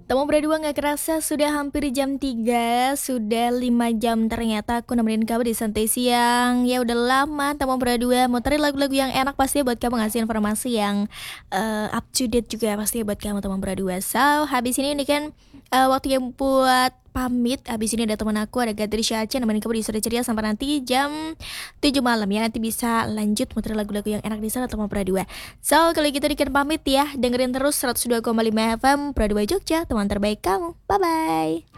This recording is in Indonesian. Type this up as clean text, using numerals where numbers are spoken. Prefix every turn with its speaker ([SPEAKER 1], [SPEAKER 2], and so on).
[SPEAKER 1] Temu berdua gak kerasa sudah hampir jam 3, sudah 5 jam ternyata aku nemenin kamu di santai siang. Ya udah lama temu berdua muterin lagu-lagu yang enak pastinya buat kamu, ngasih informasi yang up to date juga pastinya buat kamu temu berdua. So, habis ini kan waktu yang buat pamit. Habis ini ada teman aku, ada Gadri Syaca nemenin kamu di sore ceria sampai nanti jam 7 malam ya. Nanti bisa lanjut muter lagu-lagu yang enak di sana temu berdua. So, kalau gitu Dikan pamit ya. Dengerin terus 102,5 FM Pradua Jogja, teman terbaik kamu. Bye-bye.